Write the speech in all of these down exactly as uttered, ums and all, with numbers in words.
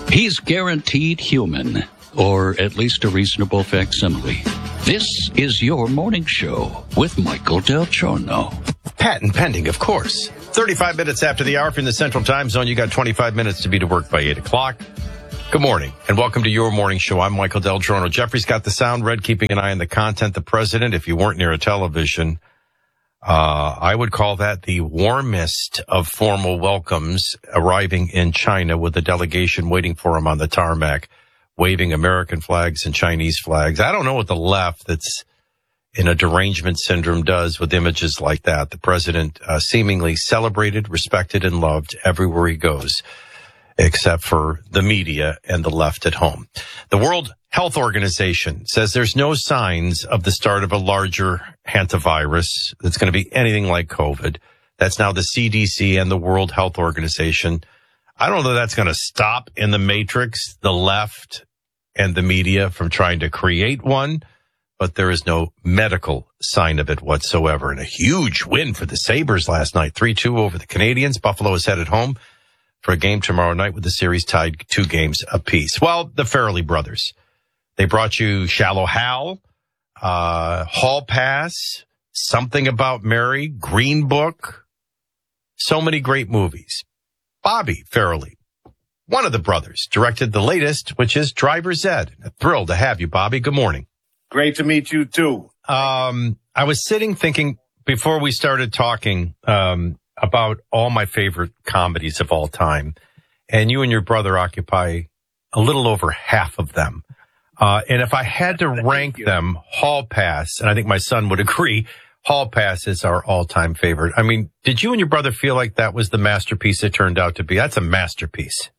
He's guaranteed human, or at least a reasonable facsimile. This is Your Morning Show with Michael Del Giorno. Patent pending, of course. thirty-five minutes after the hour from the Central Time Zone. You got twenty-five minutes to be to work by eight o'clock. Good morning, and welcome to Your Morning Show. I'm Michael Del Giorno. Jeffrey's got the sound, Red keeping an eye on the content. The president, if you weren't near a television, uh, I would call that the warmest of formal welcomes, arriving in China with a delegation waiting for him on the tarmac, waving American flags and Chinese flags. I don't know what the left that's in a derangement syndrome does with images like that. The president uh, seemingly celebrated, respected, and loved everywhere he goes, except for the media and the left at home. The World Health Organization says there's no signs of the start of a larger hantavirus that's going to be anything like COVID. That's now the C D C and the World Health Organization. I don't know that's going to stop in the matrix the left and the media from trying to create one, but there is no medical sign of it whatsoever. And a huge win for the Sabres last night, three two over the Canadiens. Buffalo is headed home for a game tomorrow night with the series tied two games apiece. Well, the Farrelly brothers, they brought you Shallow Hal, uh, Hall Pass, Something About Mary, Green Book, so many great movies. Bobby Farrelly, one of the brothers, directed the latest, which is Driver's Ed. Thrilled to have you, Bobby. Good morning. Great to meet you, too. Um, I was sitting thinking before we started talking um, about all my favorite comedies of all time, and you and your brother occupy a little over half of them. Uh, and if I had to rank them, Hall Pass, and I think my son would agree, Hall Pass is our all-time favorite. I mean, did you and your brother feel like that was the masterpiece it turned out to be? That's a masterpiece.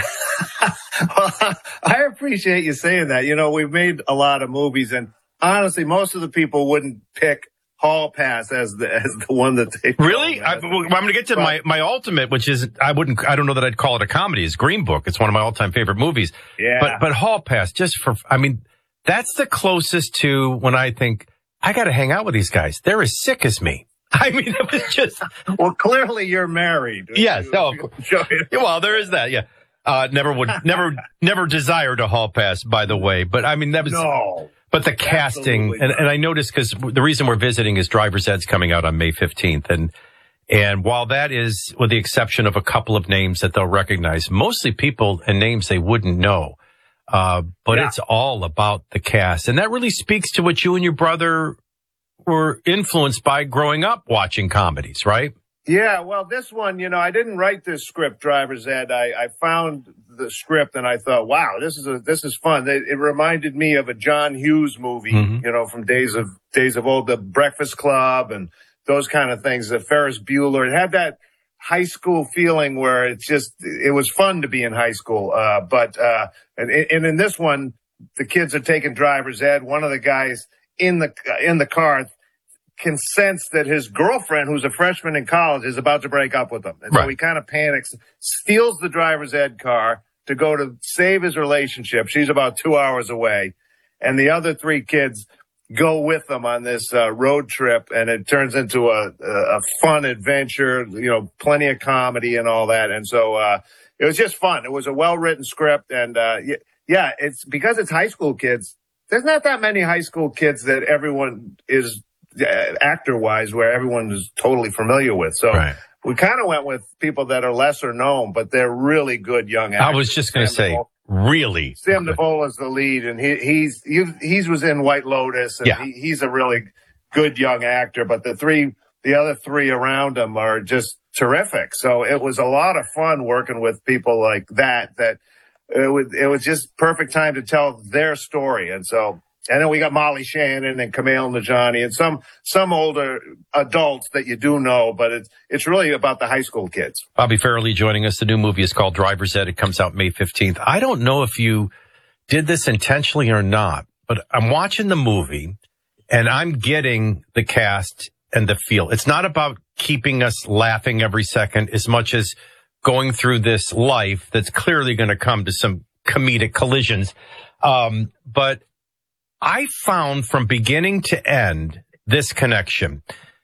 Well, I appreciate you saying that. You know, we've made a lot of movies, and honestly, most of the people wouldn't pick Hall Pass as the as the one that they really. I, well, I'm going to get to but, my my ultimate, which is I wouldn't I don't know that I'd call it a comedy. Is Green Book. It's one of my all time favorite movies. Yeah. But but Hall Pass, just for I mean, that's the closest to when I think I got to hang out with these guys. They're as sick as me. I mean, it was just. Well, clearly you're married. Yes. No. Well, there is that. Yeah. Uh, never would, never, never desired a Hall Pass, by the way. But I mean, that was, no, but the casting, and, and I noticed because the reason we're visiting is Driver's Ed's coming out on May fifteenth. And, and while that is, with the exception of a couple of names that they'll recognize, mostly people and names they wouldn't know. Uh, but yeah. It's all about the cast. And that really speaks to what you and your brother were influenced by growing up watching comedies, right? Yeah, well, this one, you know, I didn't write this script, Driver's Ed. I, I found the script and I thought, wow, this is a, this is fun. It, it reminded me of a John Hughes movie, mm-hmm. you know, from days of days of old, The Breakfast Club and those kind of things. The Ferris Bueller. It had that high school feeling where it's just it was fun to be in high school. Uh, but uh, and, and in this one, the kids are taking Driver's Ed. One of the guys in the in the car can sense that his girlfriend, who's a freshman in college, is about to break up with him. And right. So he kind of panics, steals the Driver's Ed car to go to save his relationship. She's about two hours away. And the other three kids go with them on this uh, road trip, and it turns into a, a fun adventure, you know, plenty of comedy and all that. And so uh, it was just fun. It was a well-written script. And, uh, yeah, it's because it's high school kids. There's not that many high school kids that everyone is actor-wise where everyone is totally familiar with. So right. we kind of went with people that are lesser known, but they're really good young actors. I was just going to say, Duvall, really? Sam Duvall is the lead, and he, he's he, he's was in White Lotus, and yeah. he, he's a really good young actor, but the three, the other three around him are just terrific. So it was a lot of fun working with people like that, that it was, it was just perfect time to tell their story. And so And then we got Molly Shannon and Kumail Nanjiani and some some older adults that you do know, but it's it's really about the high school kids. Bobby Farrelly joining us. The new movie is called Driver's Ed. It comes out May fifteenth. I don't know if you did this intentionally or not, but I'm watching the movie and I'm getting the cast and the feel. It's not about keeping us laughing every second as much as going through this life that's clearly going to come to some comedic collisions. Um, but I found from beginning to end this connection.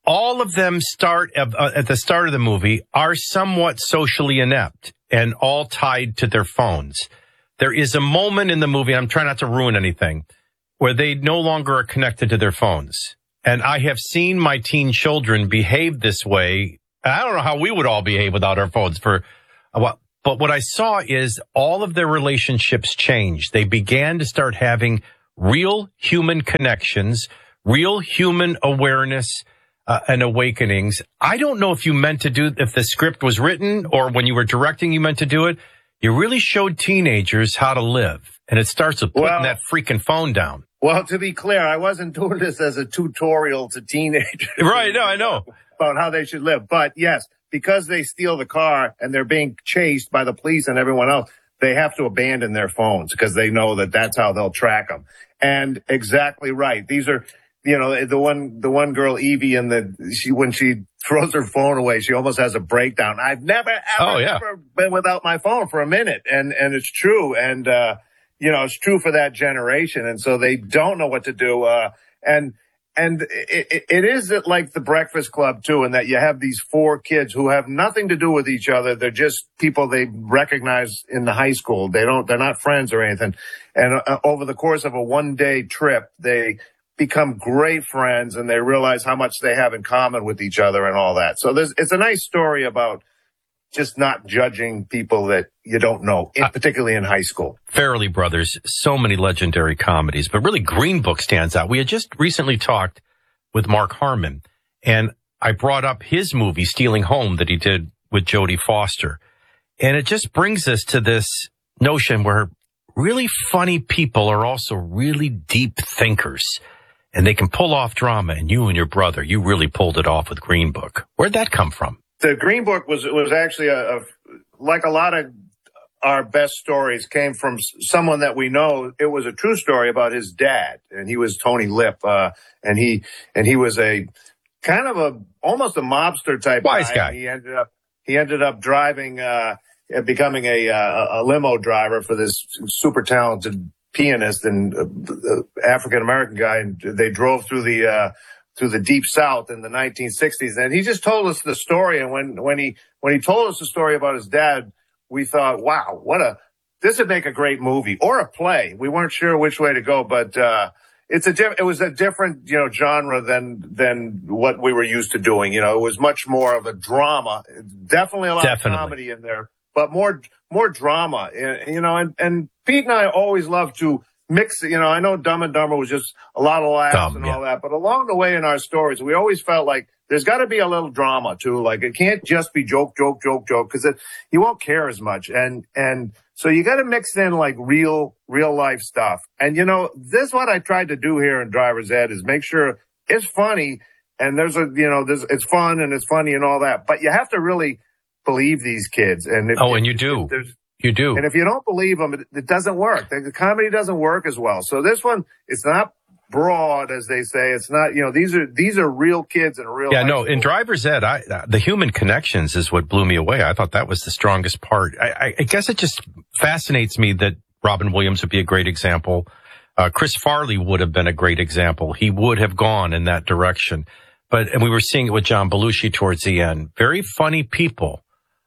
all of them start uh, at the start of the movie are somewhat socially inept and all tied to their phones. There is a moment in the movie, I'm trying not to ruin anything, where they no longer are connected to their phones. And I have seen my teen children behave this way. I don't know how we would all behave without our phones for a while. But what I saw is all of their relationships changed. They began to start having real human connections, real human awareness, uh, and awakenings. I don't know if you meant to do, if the script was written or when you were directing, you meant to do it. You really showed teenagers how to live. And it starts with putting Well, that freaking phone down. Well, to be clear, I wasn't doing this as a tutorial to teenagers. Right, no, I know. About how they should live. But yes, because they steal the car and they're being chased by the police and everyone else, they have to abandon their phones because they know that that's how they'll track them. And exactly right. These are, you know, the one, the one girl, Evie, and the, she, when she throws her phone away, she almost has a breakdown. I've never, ever, Oh, yeah. ever been without my phone for a minute. And, and it's true. And, uh, you know, it's true for that generation. And so they don't know what to do. Uh, and, and it, it is like the Breakfast Club too, in that you have these four kids who have nothing to do with each other. They're just people they recognize in the high school. They don't, they're not friends or anything. And uh, over the course of a one day trip, they become great friends and they realize how much they have in common with each other and all that. So there's, it's a nice story about just not judging people that you don't know, in, particularly in high school. Farrelly Brothers, so many legendary comedies, but really Green Book stands out. We had just recently talked with Mark Harmon, and I brought up his movie, Stealing Home, that he did with Jodie Foster. And it just brings us to this notion where really funny people are also really deep thinkers, and they can pull off drama. And you and your brother, you really pulled it off with Green Book. Where'd that come from? The Green Book was was actually a, a like a lot of our best stories came from someone that we know. It was a true story about his dad, and he was Tony Lip, uh, and he and he was a kind of a almost a mobster type wise guy. guy. And he ended up he ended up driving, uh, becoming a, a a limo driver for this super talented pianist and uh, African American guy, and they drove through the. Uh, through the deep South in the nineteen sixties. And he just told us the story. And when, when he, when he told us the story about his dad, we thought, wow, what a, this would make a great movie or a play. We weren't sure which way to go, but, uh, it's a, diff- it was a different, you know, genre than, than what we were used to doing. You know, it was much more of a drama, definitely a lot Definitely. of comedy in there, but more, more drama, you know, and, and Pete and I always love to mix, you know, I know Dumb and Dumber was just a lot of laughs Dumb, and yeah. all that, but along the way in our stories, we always felt like there's got to be a little drama too. Like it can't just be joke, joke, joke, joke, because you won't care as much. And, and so you got to mix in like real, real life stuff. And you know, this is what I tried to do here in Driver's Ed is make sure it's funny and there's a, you know, there's, it's fun and it's funny and all that, but you have to really believe these kids. And if, Oh, and you if, do. if there's, You do. And if you don't believe them, it, it doesn't work. The, the comedy doesn't work as well. So this one, it's not broad, as they say. It's not, you know, these are, these are real kids and real. Yeah, high no, in school. Driver's Ed, I, uh, the human connections is what blew me away. I thought that was the strongest part. I, I, I guess it just fascinates me that Robin Williams would be a great example. Uh, Chris Farley would have been a great example. He would have gone in that direction. But, and we were seeing it with John Belushi towards the end. Very funny people.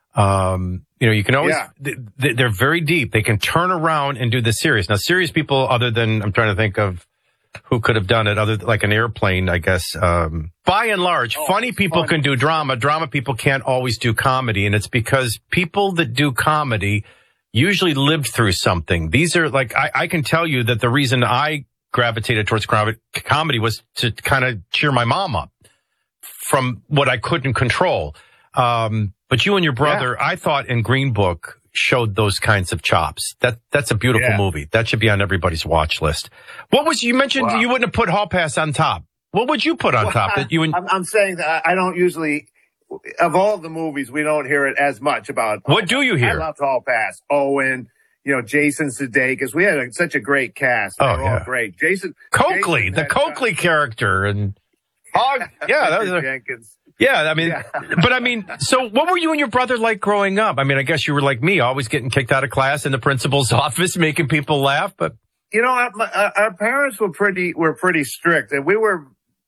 Um, you know, you can always, Yeah. they, they're very deep. They can turn around and do the serious. Now, serious people, other than, I'm trying to think of who could have done it, other like an Airplane, I guess. Um, by and large, Oh, funny people funny. can do drama. Drama people can't always do comedy. And it's because people that do comedy usually lived through something. These are like, I, I can tell you that the reason I gravitated towards com- comedy was to kind of cheer my mom up from what I couldn't control. Um, but you and your brother, yeah. I thought in Green Book showed those kinds of chops. That that's a beautiful Yeah. movie. That should be on everybody's watch list. What was you mentioned? Wow. You wouldn't have put Hall Pass on top. What would you put on Well, top? That you and I'm, I'm saying that I don't usually, of all the movies, we don't hear it as much about. What do you hear? I loved Hall Pass. Owen, you know, Jason Sudeikis. We had a, such a great cast. They Oh, were yeah. all great. Jason Coakley, Jason the had, Coakley character, and oh yeah, that was a, Jenkins. yeah. I mean, Yeah. but I mean, so what were you and your brother like growing up? I mean, I guess you were like me, always getting kicked out of class in the principal's office, making people laugh. But You know, our, our, our parents were pretty were pretty strict, and we were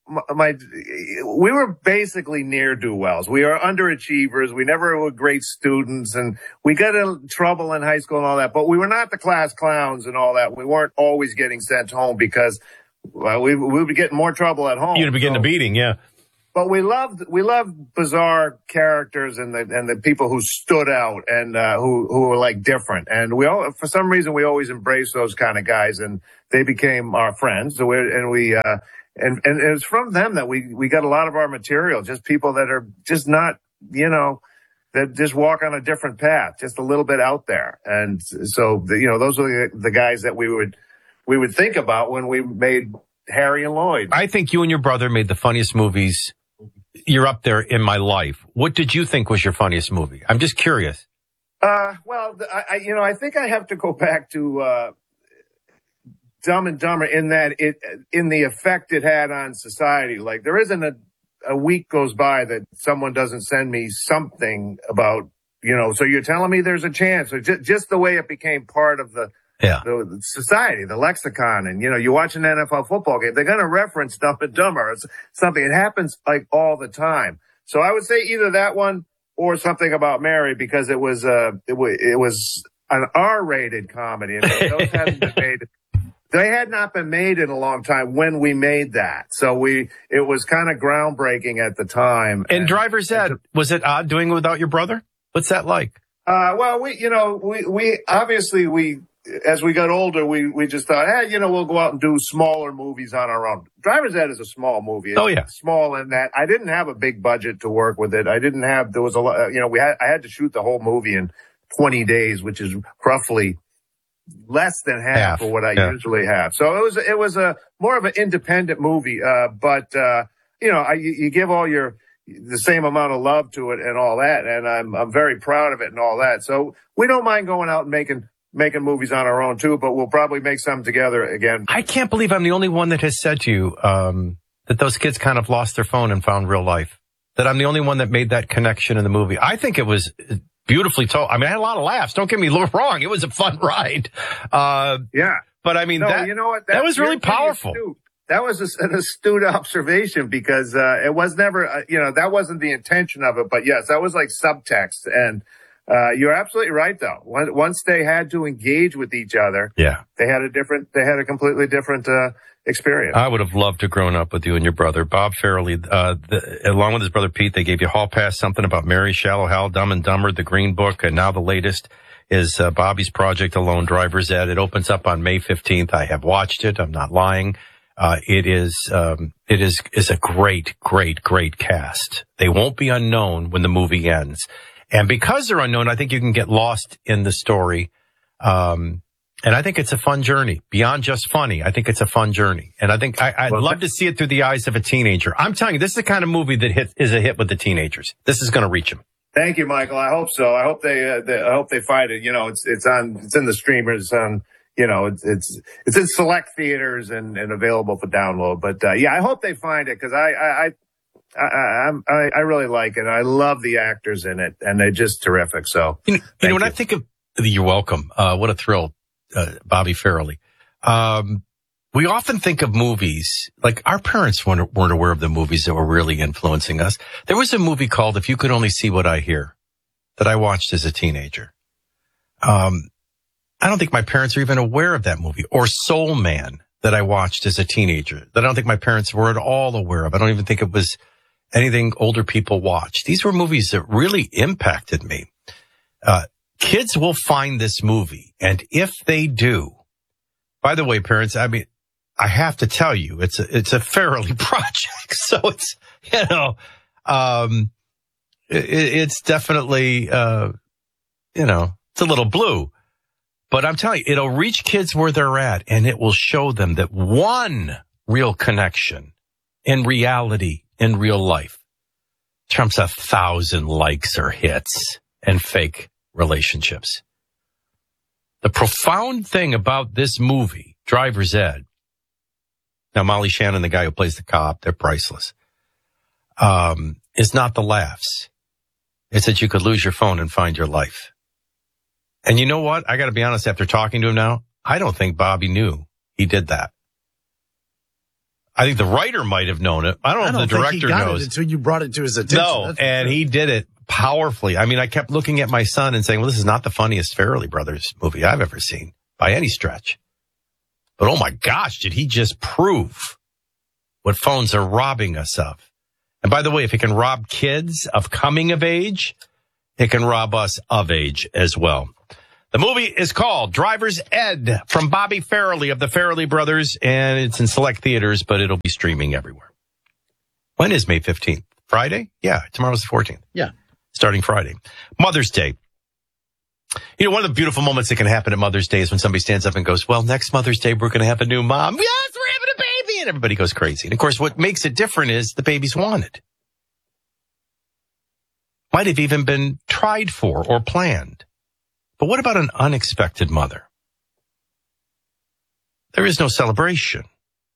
my, my we were basically ne'er-do-wells. We are underachievers. We never were great students, and we got in trouble in high school and all that. But we were not the class clowns and all that. We weren't always getting sent home because well, we we would be getting more trouble at home. You'd be getting so, a beating, yeah. But we loved we loved bizarre characters and the and the people who stood out and uh, who who were like different. And we all for some reason we always embraced those kind of guys, and they became our friends. So we and we uh, and and it was from them that we we got a lot of our material. Just people that are just not you know that just walk on a different path, just a little bit out there. And so the, you know those are the, the guys that we would we would think about when we made Harry and Lloyd. I think you and your brother made the funniest movies. You're up there in my life. What did you think was your funniest movie? I'm just curious. Uh, well, I, I, you know, I think I have to go back to, uh, Dumb and Dumber in that it, in the effect it had on society. Like there isn't a, a week goes by that someone doesn't send me something about, you know, so you're telling me there's a chance. So just, just the way it became part of the, Yeah. the society, the lexicon, and you know, you watch an N F L football game, they're going to reference Dumb and Dumber. It's something. It happens like all the time. So I would say either that one or Something About Mary because it was uh it, w- it was an R-rated comedy, and those hadn't been made. They had not been made in a long time when we made that. So we it was kind of groundbreaking at the time. And, and Driver's Ed, was it odd doing it without your brother? What's that like? Uh, well, we you know we we obviously we. As we got older, we, we just thought, hey, you know, we'll go out and do smaller movies on our own. Driver's Ed is a small movie. It's oh, yeah. Small in that I didn't have a big budget to work with it. I didn't have, there was a lot, you know, we had, I had to shoot the whole movie in twenty days, which is roughly less than half, half. of what I yeah. usually have. So it was, it was a more of an independent movie. Uh, but, uh, you know, I, you, you give all your, the same amount of love to it and all that. And I'm, I'm very proud of it and all that. So we don't mind going out and making, making movies on our own too, but we'll probably make some together again. I can't believe I'm the only one that has said to you um, that those kids kind of lost their phone and found real life. That I'm the only one that made that connection in the movie. I think it was beautifully told. I mean, I had a lot of laughs. Don't get me wrong. It was a fun ride. Uh, yeah. But I mean, no, that, you know what? that, that was really powerful. Astute. That was a, an astute observation because uh, it was never, uh, you know, that wasn't the intention of it. But yes, that was like subtext. And Uh, you're absolutely right, though. Once they had to engage with each other, yeah, they had a different, they had a completely different uh, experience. I would have loved to have grown up with you and your brother, Bob Farrelly. Uh, the, along with his brother Pete, they gave you Hall Pass, Something About Mary, Shallow Hal, Dumb and Dumber, The Green Book, and now the latest is uh, Bobby's Project Alone, Driver's Ed. It opens up on May fifteenth. I have watched it. I'm not lying. Uh, it is, um, it is, is a great, great, great cast. They won't be unknown when the movie ends. And because they're unknown, I think you can get lost in the story. Um, and I think it's a fun journey beyond just funny. I think it's a fun journey. And I think I, I'd well, love to see it through the eyes of a teenager. I'm telling you, this is the kind of movie that hit, is a hit with the teenagers. This is going to reach them. Thank you, Michael. I hope so. I hope they, uh, they, I hope they find it. You know, it's, it's on, it's in the streamers, it's on, you know, it's, it's, it's in select theaters and, and available for download. But, uh, yeah, I hope they find it because I, I, I I, I, I really like it. I love the actors in it, and they're just terrific. So, you know, you know when you. I think of, you're welcome. Uh, what a thrill, uh, Bobby Farrelly. Um, we often think of movies, like our parents weren't, weren't aware of the movies that were really influencing us. There was a movie called If You Could Only See What I Hear that I watched as a teenager. Um, I don't think my parents are even aware of that movie. Or Soul Man that I watched as a teenager that I don't think my parents were at all aware of. I don't even think it was anything older people watch. These were movies that really impacted me. Uh, kids will find this movie. And if they do, by the way, parents, I mean, I have to tell you, it's a, it's a Farrelly project. So it's, you know, um, it, it's definitely, uh, you know, it's a little blue, but I'm telling you, it'll reach kids where they're at and it will show them that one real connection in reality, in real life, trumps a thousand likes or hits and fake relationships. The profound thing about this movie, Driver's Ed, now Molly Shannon, the guy who plays the cop, they're priceless, um, is not the laughs. It's that you could lose your phone and find your life. And you know what? I got to be honest, after talking to him now, I don't think Bobby knew he did that. I think the writer might have known it. I don't know I if don't the think director he got knows. it until you brought it to his attention. No, That's and true. he did it powerfully. I mean, I kept looking at my son and saying, well, this is not the funniest Farrelly Brothers movie I've ever seen by any stretch. But oh my gosh, did he just prove what phones are robbing us of? And by the way, if it can rob kids of coming of age, it can rob us of age as well. The movie is called Driver's Ed from Bobby Farrelly of the Farrelly Brothers, and it's in select theaters, but it'll be streaming everywhere. When is May fifteenth? Friday? Yeah, tomorrow's the fourteenth. Yeah. Starting Friday. Mother's Day. You know, one of the beautiful moments that can happen at Mother's Day is when somebody stands up and goes, well, next Mother's Day, we're going to have a new mom. Yes, we're having a baby. And everybody goes crazy. And of course, what makes it different is the baby's wanted. Might have even been tried for or planned. But what about an unexpected mother? There is no celebration.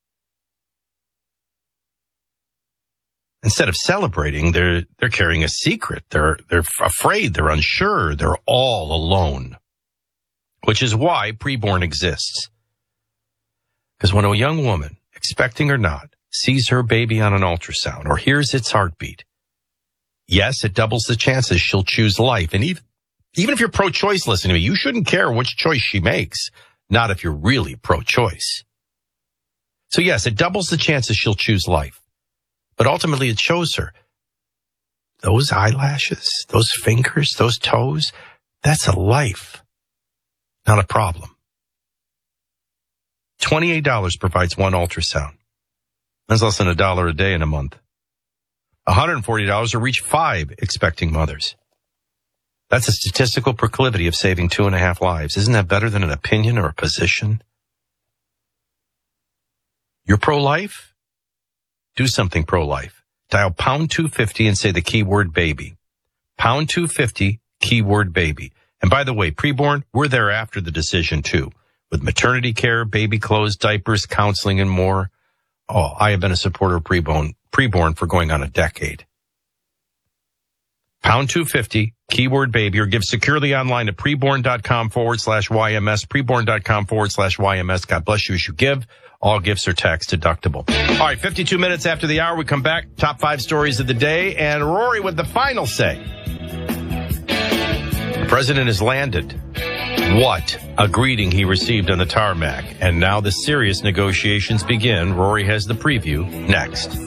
Instead of celebrating, they're they're carrying a secret. They're they're afraid, they're unsure, they're all alone. Which is why preborn exists. Because when a young woman, expecting or not, sees her baby on an ultrasound or hears its heartbeat, yes, it doubles the chances she'll choose life. And even Even if you're pro-choice, listen to me, you shouldn't care which choice she makes, not if you're really pro-choice. So yes, it doubles the chances she'll choose life. But ultimately it shows her those eyelashes, those fingers, those toes, that's a life, not a problem. twenty-eight dollars provides one ultrasound. That's less than a dollar a day in a month. one hundred forty dollars will reach five expecting mothers. That's a statistical proclivity of saving two and a half lives. Isn't that better than an opinion or a position? You're pro-life? Do something pro-life. Dial pound two fifty and say the keyword baby. Pound two fifty, keyword baby. And by the way, preborn, we're there after the decision too. With maternity care, baby clothes, diapers, counseling, and more. Oh, I have been a supporter of preborn, preborn for going on a decade. Pound two fifty, keyword baby, or give securely online at preborn.com forward slash YMS, preborn.com forward slash YMS. God bless you as you give. All gifts are tax deductible. All right, fifty-two minutes after the hour, we come back. Top five stories of the day, and Rory with the final say. The president has landed. What a greeting he received on the tarmac. And now the serious negotiations begin. Rory has the preview next.